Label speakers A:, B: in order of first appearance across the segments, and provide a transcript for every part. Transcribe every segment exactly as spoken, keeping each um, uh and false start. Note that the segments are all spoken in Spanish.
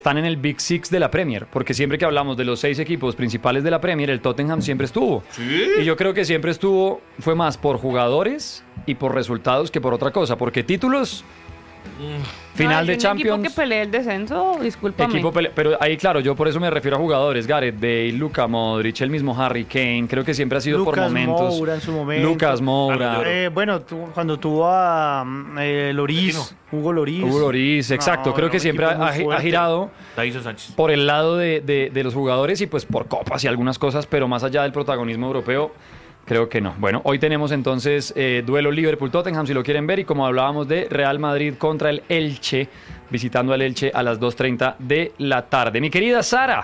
A: están en el Big Six de la Premier, porque siempre que hablamos de los seis equipos principales de la Premier, el Tottenham siempre estuvo.
B: ¿Sí?
A: Y yo creo que siempre estuvo, fue más por jugadores y por resultados que por otra cosa, porque títulos, mm. final
C: no,
A: de Champions...
C: equipo que pelea el descenso, discúlpame.
A: Equipo pele- pero ahí, claro, yo por eso me refiero a jugadores, Gareth Bale, Luka Modric, el mismo Harry Kane, creo que siempre ha sido
D: Lucas
A: por momentos.
D: Moura en su momento.
A: Lucas Moura.
D: Eh, bueno, tu- cuando tuvo a eh, Loris, Hugo Loris.
A: Hugo Lloris, exacto,
D: No,
A: creo
D: era
A: que
D: un
A: siempre
D: equipo
A: ha,
D: muy
A: ha
D: fuerte.
A: girado
B: Davinson Sánchez.
A: por el lado de, de, de los jugadores y pues por copas y algunas cosas, pero más allá del protagonismo europeo, creo que no. Bueno, hoy tenemos entonces eh, duelo Liverpool-Tottenham, si lo quieren ver, y como hablábamos de Real Madrid contra el Elche, visitando al Elche a las dos treinta de la tarde. Mi querida Sara,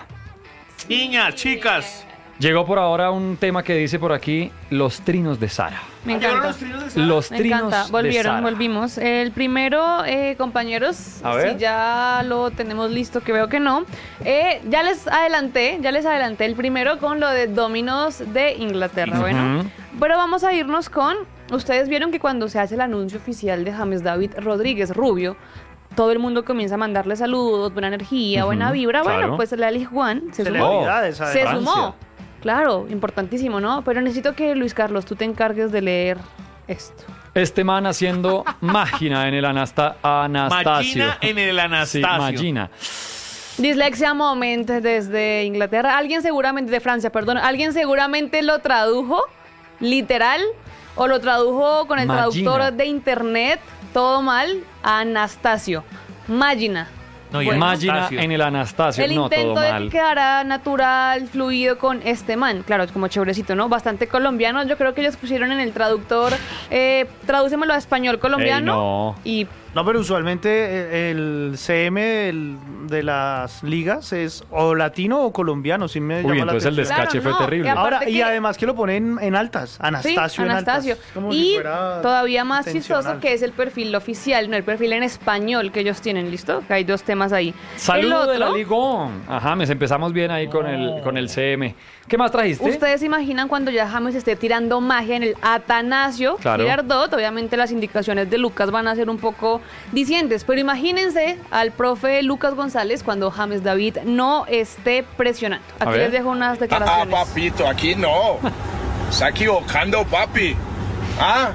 B: Niñas, chicas.
A: llegó por ahora un tema que dice por aquí, los trinos de Sara.
C: Me
B: ¿Ah, llegaron
C: encanta.
B: los trinos de Sara?
A: Los
C: Me
A: trinos
C: encanta.
A: de
C: Volvieron,
A: Sara.
C: volvimos. El primero, eh, compañeros,
A: A ver.
C: si ya lo tenemos listo, que veo que no. Eh, ya les adelanté, ya les adelanté el primero con lo de Dominos de Inglaterra.
A: Ujú.
C: Bueno, pero vamos a irnos con. Ustedes vieron que cuando se hace el anuncio oficial de James David Rodríguez Rubio, todo el mundo comienza a mandarle saludos, buena energía,
A: Ujú,
C: buena vibra.
A: claro.
C: Bueno, pues la Ligue One se sumó.
D: Celebridades,
C: Se
D: además.
A: Francia.
C: sumó. Claro, importantísimo, ¿no? Pero necesito que, Luis Carlos, tú te encargues de leer esto.
A: Este man haciendo máquina en el Anasta Anastasio.
B: Magina en el
A: Sí,
B: Anastasio.
A: Magina.
C: Dislexia Moment desde Inglaterra. Alguien seguramente, de Francia, perdón. Alguien seguramente lo tradujo literal o lo tradujo con el
A: Magina.
C: traductor de internet, todo mal, a Anastasio. Magina.
B: No, y
C: Bueno.
A: Magina
B: Anastasio.
A: en el Anastasio.
C: El
A: no,
C: intento
A: todo
C: de
A: mal.
C: que quedara natural, fluido con este man. Claro, es como chéverecito, ¿no? Bastante colombiano. Yo creo que ellos pusieron en el traductor, eh, tradúcemelo a español colombiano.
A: Ey, no.
C: Y
D: No, pero usualmente eh, el C M el- de las ligas es o latino o colombiano, sí me llama
A: Uy,
D: la
A: entonces el
D: atención.
A: descache
C: Claro,
A: fue
C: no,
A: terrible.
C: y aparte
D: Ahora, y
C: que-
D: además que lo ponen en altas, Anastasio,
C: sí,
D: en
C: Anastasio.
D: altas. Como
C: Y
D: si fuera
C: todavía más
D: intencional.
C: chistoso que es el perfil oficial, no el perfil en español que ellos tienen, ¿listo? Que hay dos temas ahí. El
A: Saludo
C: otro,
A: de la Ligón. Ajá, me empezamos bien ahí con el, con el C M. ¿Qué más trajiste?
C: Ustedes se imaginan cuando ya James esté tirando magia en el Atanasio
A: Claro.
C: Girardot, obviamente las indicaciones de Lucas van a ser un poco dicientes, pero imagínense al profe Lucas González cuando James David no esté presionando.
A: A
C: Aquí
A: ver.
C: les dejo unas
E: Ah,
C: declaraciones.
E: papito, aquí no. Está equivocando, papi. Ah,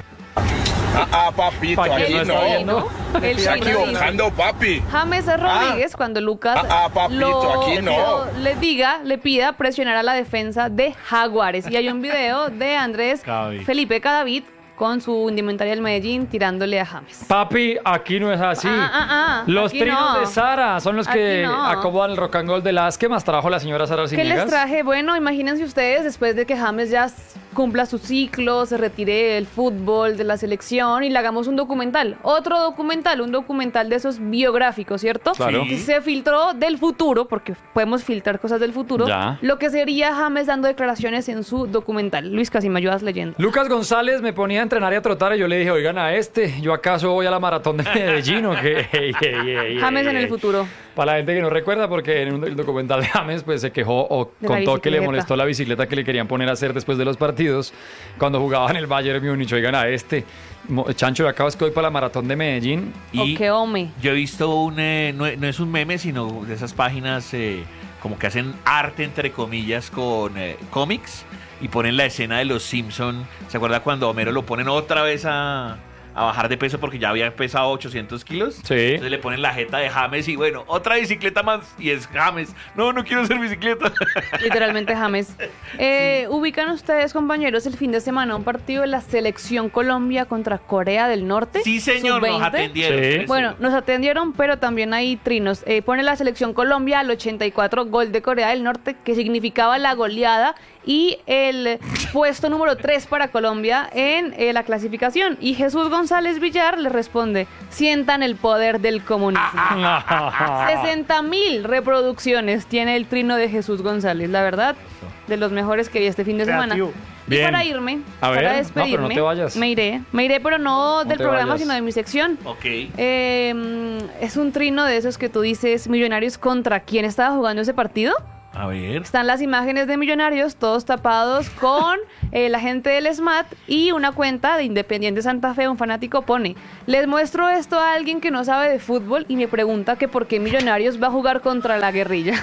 E: ah, ah, papito,
A: Pa' que
E: aquí
A: no está
E: no.
A: viendo.
C: El
E: Está
C: trino dice,
E: equivocando, papi.
C: James Rodríguez, cuando Lucas
E: Ah, ah, papito,
C: lo,
E: aquí no.
C: lo- le diga, le pida presionar a la defensa de Jaguares. Y hay un video de Andrés
A: Cadavid.
C: Felipe Cadavid con su indumentaria del Medellín tirándole a James.
A: Papi, aquí no es así.
C: Ah, ah, ah,
A: Los
C: aquí
A: trinos
C: no.
A: de Sara son los que
C: Aquí no.
A: acomodan el rock and roll de las. ¿Qué más trajo la señora Sara
C: ¿Qué les
A: Arciniegas?
C: traje? Bueno, imagínense ustedes, después de que James ya s- cumpla su ciclo, se retire del fútbol, de la selección y le hagamos un documental. Otro documental, un documental de esos biográficos, ¿cierto?
A: Claro.
C: Que se filtró del futuro, porque podemos filtrar cosas del futuro,
A: Ya.
C: lo que sería James dando declaraciones en su documental. Luis, casi me ayudas leyendo.
A: Lucas González me ponía a entrenar y a trotar y yo le dije, oigan a este, ¿yo acaso voy a la maratón de Medellín o qué? Ey, ey, ey,
C: James
A: ey,
C: en el
A: ey.
C: futuro.
A: Para la gente que no recuerda, porque en un el documental de James pues se quejó o
C: De la
A: contó que le
C: bicicleta.
A: molestó la bicicleta que le querían poner a hacer después de los partidos cuando jugaba en el Bayern Múnich. Oigan a este, mo- Chancho, acabo es que voy para la maratón de Medellín.
B: Y
C: ¿O qué hombre?
B: yo he visto un, eh, no, no es un meme, sino de esas páginas eh, como que hacen arte, entre comillas, con eh, cómics y ponen la escena de los Simpson. ¿Se acuerda cuando a Homero lo ponen otra vez a, a bajar de peso porque ya había pesado ochocientos kilos?
A: Sí.
B: Entonces le ponen la jeta de James y bueno, otra bicicleta más y es James. No, no quiero hacer bicicleta.
C: Literalmente James. Eh, ¿Ubican ustedes, compañeros, el fin de semana un partido de la Selección Colombia contra Corea del Norte?
B: Sí, señor, nos
C: sub veinte.
B: atendieron.
A: Sí.
B: Eso.
C: Bueno, nos atendieron, pero también hay trinos. Eh, pone la Selección Colombia al ochenta y cuatro, gol de Corea del Norte, que significaba la goleada y el puesto número tres para Colombia en eh, la clasificación. Y Jesús González Villar le responde, sientan el poder del comunismo. sesenta mil reproducciones tiene el trino de Jesús González, la verdad, de los mejores que vi este fin de semana.
D: Creativo.
C: Y
A: Bien.
C: para irme,
A: A ver,
C: para
A: no,
C: despedirme,
A: pero no te vayas.
C: me iré, me iré, pero no,
A: No
C: del
A: te
C: programa,
A: vayas.
C: sino de mi sección.
B: Ok.
C: Eh, es un trino de esos que tú dices, Millonarios contra quién estaba jugando ese partido.
B: A ver.
C: Están las imágenes de Millonarios, todos tapados con eh, la gente del S M A T y una cuenta de Independiente Santa Fe. Un fanático pone: les muestro esto a alguien que no sabe de fútbol y me pregunta que por qué Millonarios va a jugar contra la guerrilla.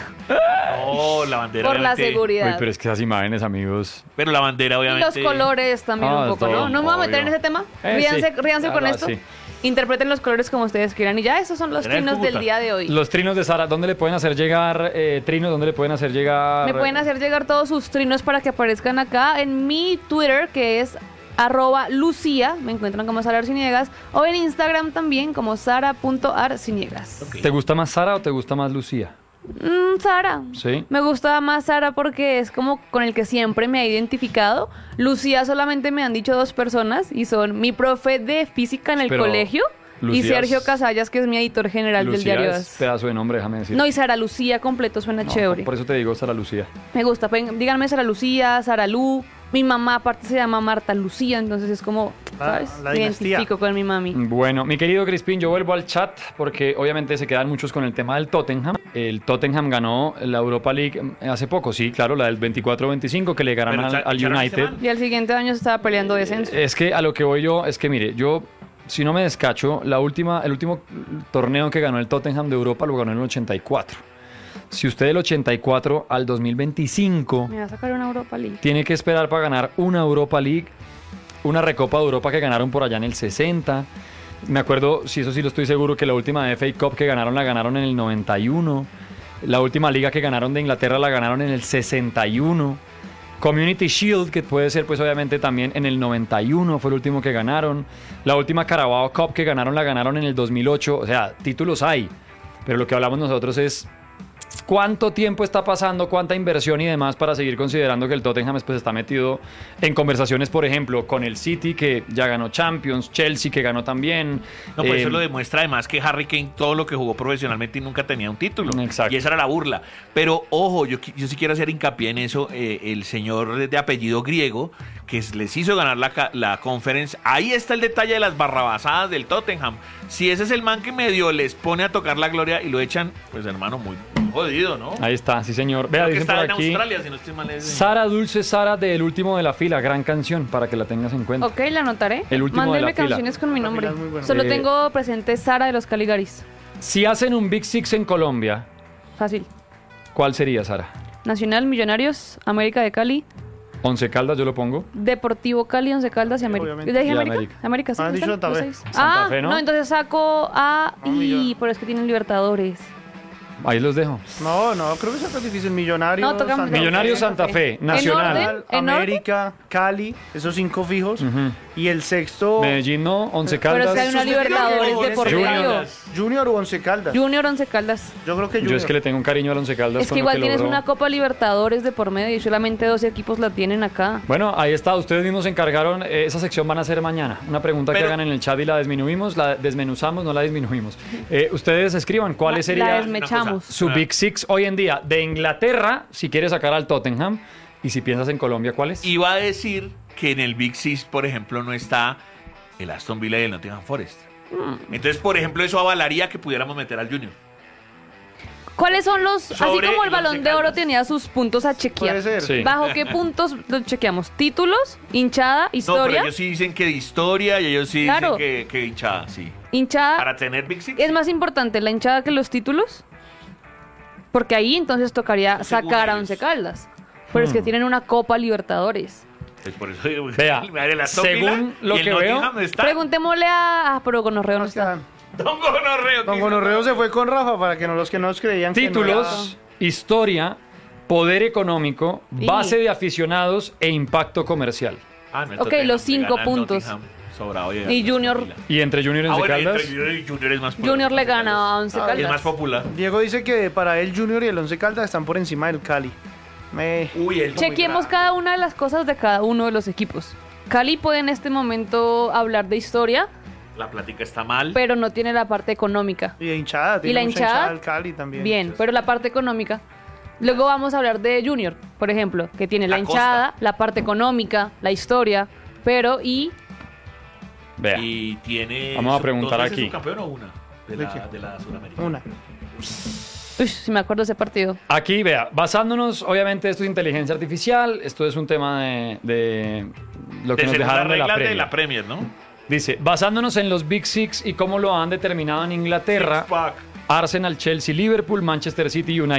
B: Oh, la bandera.
C: Por la
B: obviamente.
C: seguridad.
A: Uy, pero es que esas imágenes, amigos.
B: Pero la bandera,
C: Y
B: obviamente.
C: los colores también
A: Ah,
C: un poco,
A: todo,
C: ¿no? No me voy a meter
A: obvio.
C: en ese tema.
A: Eh,
C: ríanse
A: sí,
C: ríanse
A: la
C: con
A: verdad,
C: esto.
A: sí.
C: Interpreten los colores como ustedes quieran. Y ya, esos son los
B: Era el
C: trinos del
B: Cúcuta.
C: día de hoy.
A: Los trinos de Sara, ¿dónde le pueden hacer llegar eh, trinos? ¿Dónde le pueden hacer llegar?
C: Me pueden hacer llegar todos sus trinos para que aparezcan acá en mi Twitter, que es arroba Lucía, me encuentran como Sara Arciniegas, o en Instagram también como sara.arciniegas.
B: Ok.
A: ¿Te gusta más Sara o te gusta más Lucía?
C: Mm, Sara.
A: Sí.
C: Me gusta más Sara porque es como con el que siempre me he identificado. Lucía solamente me han dicho dos personas y son mi profe de física en el
A: Pero
C: colegio y
A: Lucía
C: Sergio
A: es-
C: Casallas, que es mi editor general del
A: Lucía
C: diario
A: es
C: As.
A: pedazo de nombre, déjame decir.
C: No, y Sara Lucía completo suena
A: No,
C: chévere.
A: Por eso te digo Sara Lucía.
C: Me gusta. Ven, díganme Sara Lucía, Sara Lu. Mi mamá aparte se llama Marta Lucía, entonces es como,
D: La-
C: ¿sabes?
D: la
C: Me
D: dinastía.
C: identifico con mi mami.
A: Bueno, mi querido Crispín, yo vuelvo al chat porque obviamente se quedan muchos con el tema del Tottenham. El Tottenham ganó la Europa League hace poco, sí, claro, la del veinticuatro veinticinco que le ganaron
B: Pero
A: al,
B: echa-
A: al
B: echaron a este
A: United.
B: man.
C: Y al siguiente año se estaba peleando descenso.
A: Es que a lo que voy yo, es que mire, yo, si no me descacho, la última, el último torneo que ganó el Tottenham de Europa lo ganó en el ochenta y cuatro. Si usted del ochenta y cuatro al dos mil veinticinco
C: Me va a sacar una Europa League.
A: tiene que esperar para ganar una Europa League, una Recopa de Europa que ganaron por allá en el sesenta. Me acuerdo, si eso sí lo estoy seguro, que la última F A Cup que ganaron la ganaron en el noventa y uno. La última liga que ganaron de Inglaterra la ganaron en el sesenta y uno. Community Shield, que puede ser pues obviamente también en el noventa y uno, fue el último que ganaron. La última Carabao Cup que ganaron la ganaron en el dos mil ocho. O sea, títulos hay. Pero lo que hablamos nosotros es cuánto tiempo está pasando, cuánta inversión y demás para seguir considerando que el Tottenham pues, está metido en conversaciones, por ejemplo, con el City, que ya ganó Champions, Chelsea, que ganó también.
B: No, pues
A: Eh,
B: eso lo demuestra además que Harry Kane todo lo que jugó profesionalmente y nunca tenía un título.
A: Exacto.
B: Y esa era la burla. Pero ojo, yo, qui- yo sí quiero hacer hincapié en eso. eh, el señor de, de apellido griego que s- les hizo ganar la, ca- la conference. Ahí está el detalle de las barrabasadas del Tottenham. Si ese es el man que medio les pone a tocar la gloria y lo echan, pues hermano, muy, muy jodido, ¿no?
A: Ahí está, sí señor. Vea,
B: Creo que
A: dicen
B: está
A: por
B: en
A: aquí,
B: Australia, si no estoy mal. es-
A: Sara Dulce Sara del último de la fila, gran canción, para que la tengas en cuenta.
C: Ok, la anotaré.
A: El último de
C: Mándenme
A: la fila.
C: canciones con mi
D: La
C: nombre.
D: fila es muy buena.
C: Solo
A: Eh,
C: tengo presente Sara de los Caligaris.
A: Si hacen un Big Six en Colombia,
C: Fácil.
A: ¿cuál sería, Sara?
C: Nacional, Millonarios, América de Cali,
A: Once Caldas, yo lo pongo.
C: Deportivo Cali, Once Caldas y América.
D: obviamente.
C: ¿Ya dije
A: Y
C: América?
A: América.
C: América, sí.
D: Ah, han
C: ¿están?
D: dicho Santa
C: Los
D: Fe.
C: seis.
A: Santa
C: ah,
A: Fe, ¿no?
C: no, entonces saco a...
D: No,
C: y
D: Millonarios.
C: pero es que tienen Libertadores.
A: Ahí los dejo.
D: No, no, creo que eso es difícil. Millonarios,
C: No, toca
D: Santa Fe,
A: Millonarios, Santa Fe, Nacional.
C: ¿En orden? ¿En
D: América, Cali, esos cinco fijos.
A: Ujú.
D: Y el sexto,
A: Medellín no, Once
C: Pero es
A: Caldas.
C: que hay una
D: Eso es
C: Libertadores
D: Junior.
C: de por medio.
A: Junior.
D: Junior o Once Caldas.
C: Junior, Once Caldas.
D: Yo creo que Junior.
A: Yo es que le tengo un cariño al Once Caldas.
C: Es
A: con
C: que
A: lo
C: igual tienes
A: logró.
C: una Copa Libertadores de por medio y solamente dos equipos la tienen acá.
A: Bueno, ahí está, ustedes mismos se encargaron, eh, esa sección van a ser mañana. Una pregunta que
B: Pero-
A: hagan en el chat y la disminuimos, la desmenuzamos, no la disminuimos. Eh, ustedes escriban cuáles
C: La
A: serían
C: desmechamos.
A: su Big Six hoy en día. De Inglaterra, si quieres sacar al Tottenham, y si piensas en Colombia, ¿cuáles?
B: Iba a decir que en el Big Six, por ejemplo, no está el Aston Villa y el Nottingham Forest.
C: Mm.
B: Entonces, por ejemplo, eso avalaría que pudiéramos meter al Junior.
C: ¿Cuáles son los...? Así
B: Sobre
C: como el
B: el
C: Balón
B: Once
C: de Oro
B: Caldas.
C: tenía sus puntos a chequear.
D: Puede ser.
A: Sí.
C: ¿Bajo qué puntos los chequeamos? ¿Títulos? ¿Hinchada?
B: No, pero
C: ¿Historia?
B: ellos sí dicen que de historia y ellos sí
C: Claro.
B: dicen que, que hinchada, sí.
C: ¿Hinchada?
B: Para tener Big Six.
C: ¿Es más importante la hinchada que los títulos? Porque ahí entonces tocaría
B: Según
C: sacar a
B: ellos.
C: Once Caldas. Pero es que
A: Hmm.
C: tienen una Copa Libertadores.
B: Pues por eso digo,
A: Vea,
B: el Aston
A: según
B: Villa
A: lo
B: y el
A: que veo,
B: Nottingham está.
C: Preguntémosle a... Ah, pero Gonorreo no está.
B: Don Gonorreo.
D: Don
B: que-
D: Gonorreo se fue con Rafa para que no los que no nos creían que no
A: Títulos, historia, poder económico,
C: Y-
A: base de aficionados e impacto comercial.
B: Ah, no, el
C: Ok,
B: Tottenham
C: los
B: le
C: cinco
B: gana al
C: puntos.
B: Nottingham sobrado
C: Y
B: al
C: Junior-
B: Aston Villa.
A: Y entre Junior y
B: Ah,
A: Once
B: bueno,
A: Caldas,
B: entre Junior y Junior es más
C: Junior le
B: Once
C: gana a
B: Caldas.
C: Once
D: Ah,
C: Caldas.
B: Y es más popular.
D: era. Diego dice que para él Junior y el Once Caldas están por encima del Cali. Me...
B: Uy, el
C: Chequemos cada una de las cosas de cada uno de los equipos. Cali puede en este momento hablar de historia,
B: La plática está mal.
C: pero no tiene la parte económica.
D: Y hinchada, tiene
C: ¿Y la
D: mucha
C: hinchada?
D: del Cali también.
C: Bien, pero la parte económica. Luego vamos a hablar de Junior, por ejemplo, que tiene la,
B: La
C: hinchada,
B: costa.
C: la parte económica, la historia, pero y
A: vea.
B: Y tiene.
A: Vamos a preguntar
B: ¿dos veces
A: aquí.
B: subcampeón o una? De
D: ¿De
B: la,
D: qué?
B: de la Sudamericana.
D: Una.
C: Uy, si me acuerdo de ese partido.
A: Aquí, vea, basándonos, obviamente esto es inteligencia artificial, esto es un tema de, de lo que
B: De
A: nos
B: según las
A: dejaron de la
B: reglas
A: Premier.
B: de la Premier, ¿no?
A: Dice, basándonos en los Big Six y cómo lo han determinado en Inglaterra,
B: Six pack.
A: Arsenal, Chelsea, Liverpool, Manchester City, United.